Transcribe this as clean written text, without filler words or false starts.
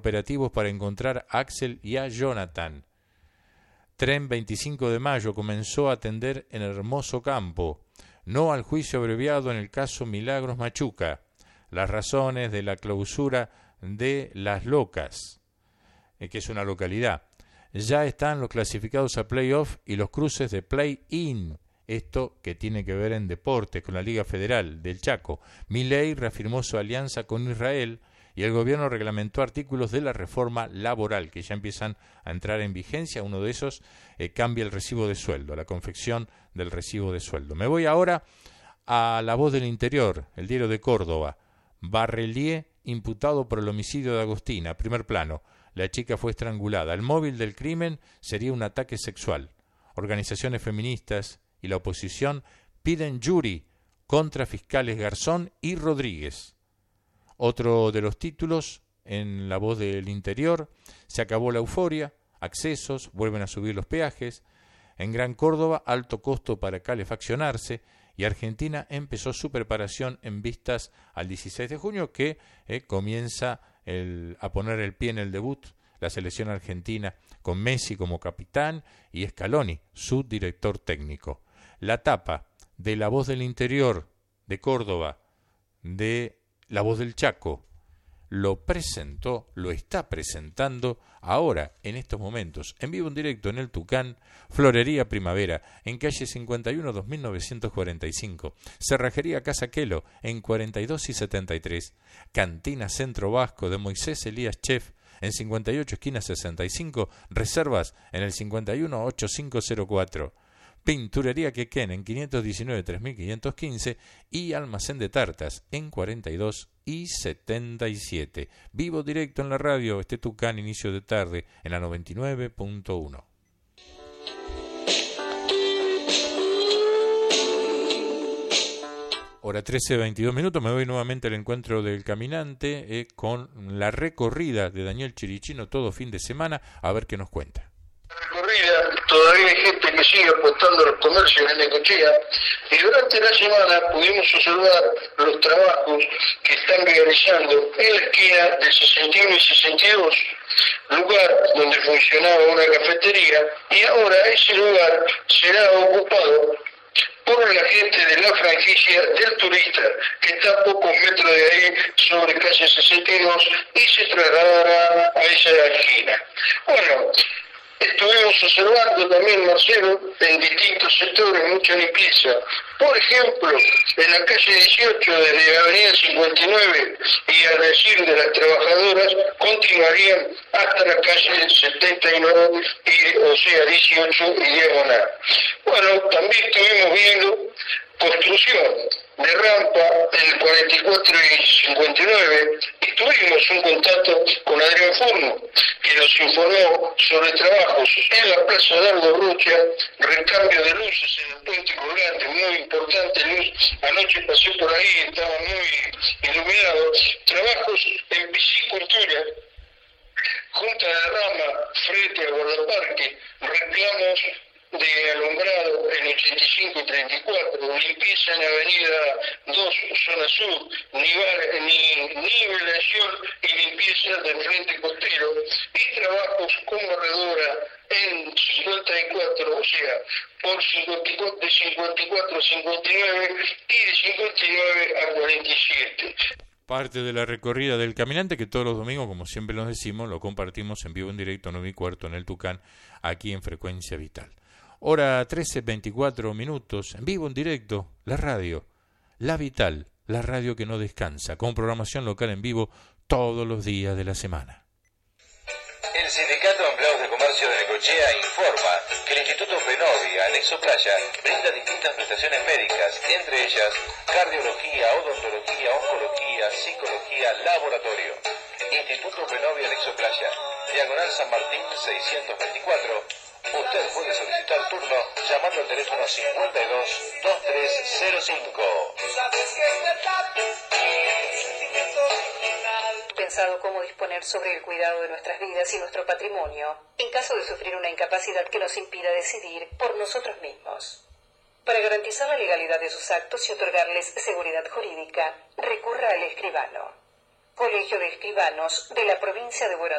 operativos para encontrar a Axel y a Jonathan. Tren 25 de mayo comenzó a atender en Hermoso Campo. No al juicio abreviado en el caso Milagros Machuca. Las razones de la clausura de Las Locas, que es una localidad. Ya están los clasificados a playoff y los cruces de play-in. Esto que tiene que ver en deportes con la Liga Federal del Chaco. Milei reafirmó su alianza con Israel y el gobierno reglamentó artículos de la reforma laboral que ya empiezan a entrar en vigencia. Uno de esos cambia el recibo de sueldo, la confección del recibo de sueldo. Me voy ahora a La Voz del Interior, el diario de Córdoba. Barrelier imputado por el homicidio de Agostina. Primer plano. La chica fue estrangulada. El móvil del crimen sería un ataque sexual. Organizaciones feministas y la oposición piden jury contra fiscales Garzón y Rodríguez. Otro de los títulos en La Voz del Interior: se acabó la euforia, accesos, vuelven a subir los peajes. En Gran Córdoba, alto costo para calefaccionarse. Y Argentina empezó su preparación en vistas al 16 de junio, que comienza a poner el pie en el debut la selección argentina, con Messi como capitán y Scaloni, su director técnico. La tapa de La Voz del Interior de Córdoba, de La Voz del Chaco, lo está presentando ahora, en estos momentos, en vivo en directo en el Tucán, Florería Primavera, en calle 51 2945, Cerrajería Casa Quelo, en 42 y 73, Cantina Centro Vasco de Moisés Elías Chef, en 58 esquina 65, reservas en el 51 8504, Pinturería Quequén en 519 3515 y Almacén de Tartas en 42 y 77. Vivo directo en la radio, este Tucán, inicio de tarde en la 99.1. Hora 13:22 minutos, me voy nuevamente al encuentro del caminante con la recorrida de Daniel Chirichino todo fin de semana, a ver qué nos cuenta. Recorrida, todavía hay gente que sigue apostando a los comercios en Necochea, y durante la semana pudimos observar los trabajos que están realizando en la esquina del 61 y 62, lugar donde funcionaba una cafetería, y ahora ese lugar será ocupado por la gente de la franquicia del Turista, que está a pocos metros de ahí, sobre calle 62, y se trasladará a esa esquina. Bueno, estuvimos observando también, Marcelo, en distintos sectores mucha limpieza. Por ejemplo, en la calle 18, desde la avenida 59, y al decir de las trabajadoras, continuarían hasta la calle 79, o sea, 18 y diagonal. Bueno, también estuvimos viendo construcción de rampa en el 44 y 59, y tuvimos un contacto con Adrián Furno, que nos informó sobre trabajos en la Plaza Dardo Rocha, recambio de luces en el puente colgante, muy importante luz. Anoche pasé por ahí, estaba muy iluminado. Trabajos en piscicultura, Junta de Rama, frente a guardaparque, reclamos de alumbrado en 85 y 34, limpieza en avenida 2, zona sur, nivelación y limpieza del frente costero, y trabajos con barredora en 54, o sea, por 54, de 54 a 59 y de 59 a 47. Parte de la recorrida del caminante que todos los domingos, como siempre nos decimos, lo compartimos en vivo en directo 9:15 en el Tucán, aquí en Frecuencia Vital. Hora 13:24 minutos, en vivo en directo, la radio, La Vital, la radio que no descansa, con programación local en vivo todos los días de la semana. El Sindicato de Empleados de Comercio de Necochea informa que el Instituto Benovia, anexo Playa, brinda distintas prestaciones médicas, entre ellas cardiología, odontología, oncología, psicología, laboratorio. Instituto Benovia, anexo Playa, diagonal San Martín 624. Usted puede solicitar turno llamando al teléfono 52-2305. Pensado cómo disponer sobre el cuidado de nuestras vidas y nuestro patrimonio, en caso de sufrir una incapacidad que nos impida decidir por nosotros mismos. Para garantizar la legalidad de sus actos y otorgarles seguridad jurídica, recurra al escribano. Colegio de Escribanos de la provincia de Buenos Aires.